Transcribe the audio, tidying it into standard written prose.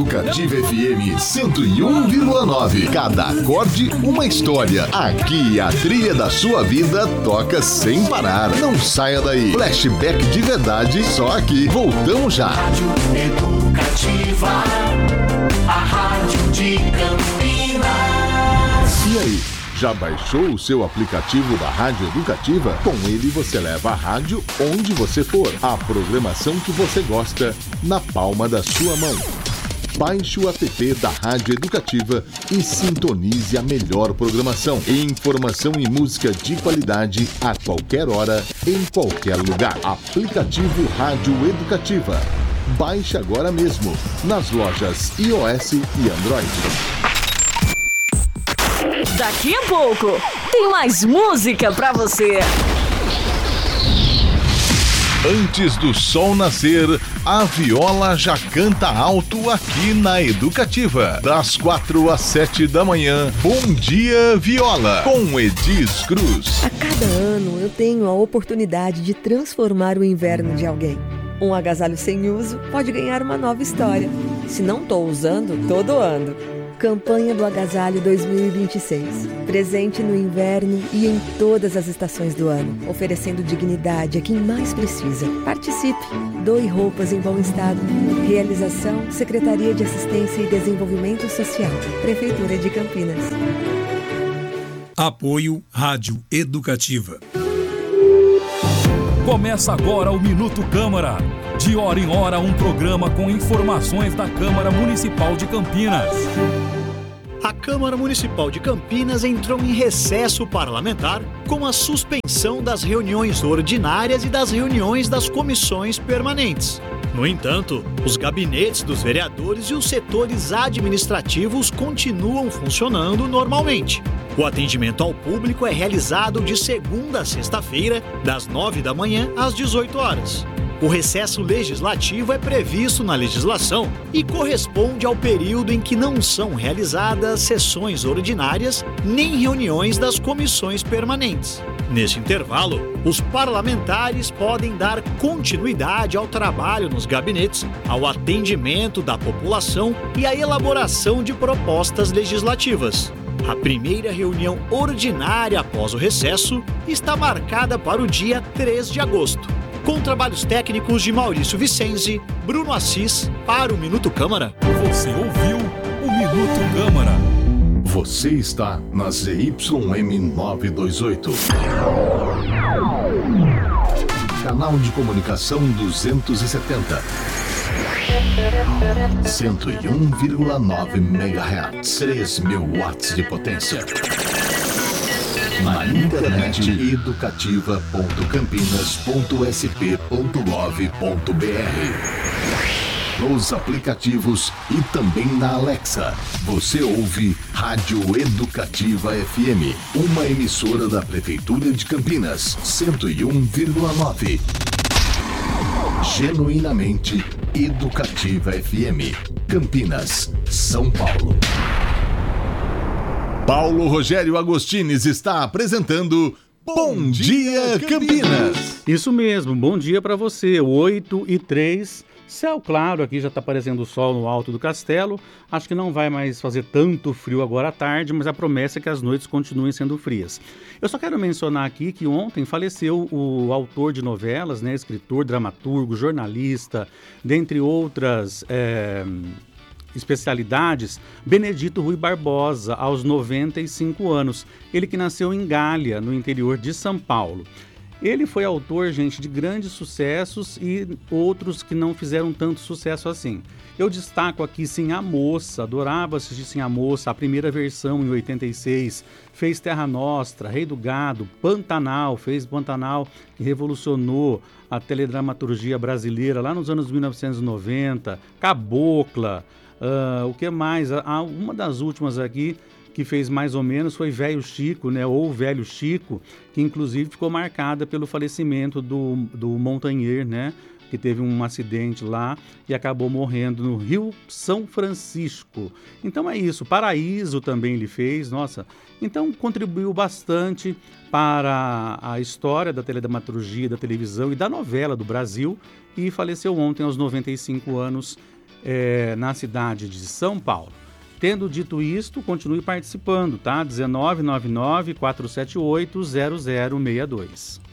Educativa FM 101,9. Cada acorde, uma história. Aqui a trilha da sua vida toca sem parar. Não saia daí. Flashback de verdade, só aqui. Voltamos já. Rádio Educativa, a rádio de Campinas. E aí? Já baixou o seu aplicativo da Rádio Educativa? Com ele você leva a rádio onde você for. A programação que você gosta na palma da sua mão. Baixe o app da Rádio Educativa e sintonize a melhor programação. Informação e música de qualidade a qualquer hora, em qualquer lugar. Aplicativo Rádio Educativa. Baixe agora mesmo nas lojas iOS e Android. Daqui a pouco tem mais música pra você. Antes do sol nascer, a viola já canta alto aqui na Educativa. Das 4 às 7 da manhã, Bom Dia Viola, com Edis Cruz. A cada ano eu tenho a oportunidade de transformar o inverno de alguém. Um agasalho sem uso pode ganhar uma nova história. Se não estou usando, tô doando. Campanha do Agasalho 2026. Presente no inverno e em todas as estações do ano, oferecendo dignidade a quem mais precisa. Participe. Doe roupas em bom estado. Realização: Secretaria de Assistência e Desenvolvimento Social. Prefeitura de Campinas. Apoio Rádio Educativa. Começa agora o Minuto Câmara. De hora em hora, um programa com informações da Câmara Municipal de Campinas. A Câmara Municipal de Campinas entrou em recesso parlamentar com a suspensão das reuniões ordinárias e das reuniões das comissões permanentes. No entanto, os gabinetes dos vereadores e os setores administrativos continuam funcionando normalmente. O atendimento ao público é realizado de segunda a sexta-feira, das 9 da manhã às 18 horas. O recesso legislativo é previsto na legislação e corresponde ao período em que não são realizadas sessões ordinárias nem reuniões das comissões permanentes. Nesse intervalo, os parlamentares podem dar continuidade ao trabalho nos gabinetes, ao atendimento da população e à elaboração de propostas legislativas. A primeira reunião ordinária após o recesso está marcada para o dia 3 de agosto. Com trabalhos técnicos de Maurício Vicenzi, Bruno Assis, para o Minuto Câmara. Você ouviu o Minuto Câmara. Você está na ZYM 928. Canal de comunicação 270. 101,9 MHz. 3.000 watts de potência. Na internet educativa.campinas.sp.gov.br. Nos aplicativos e também na Alexa. Você ouve Rádio Educativa FM, uma emissora da Prefeitura de Campinas, 101,9. Genuinamente Educativa FM, Campinas, São Paulo. Paulo Rogério Agostines está apresentando Bom Dia Campinas. Isso mesmo, bom dia para você, 8h03, céu claro, aqui já está aparecendo o sol no alto do castelo, acho que não vai mais fazer tanto frio agora à tarde, mas a promessa é que as noites continuem sendo frias. Eu só quero mencionar aqui que ontem faleceu o autor de novelas, né, escritor, dramaturgo, jornalista, dentre outras especialidades, Benedito Rui Barbosa, aos 95 anos. Ele que nasceu em Gália, no interior de São Paulo. Ele foi autor, gente, de grandes sucessos e outros que não fizeram tanto sucesso assim. Eu destaco aqui Sim a Moça, adorava assistir Sim a Moça, a primeira versão em 86, fez Terra Nostra, Rei do Gado, Pantanal, fez Pantanal, que revolucionou a teledramaturgia brasileira lá nos anos 1990, Cabocla, o que mais? Uma das últimas aqui que fez mais ou menos foi Velho Chico, né? Ou Velho Chico, que inclusive ficou marcada pelo falecimento do Montanher, né? Que teve um acidente lá e acabou morrendo no Rio São Francisco. Então é isso. Paraíso também ele fez, nossa. Então contribuiu bastante para a história da teledramaturgia, da televisão e da novela do Brasil e faleceu ontem aos 95 anos. na cidade de São Paulo. Tendo dito isto, continue participando, tá? 1999-478-0062.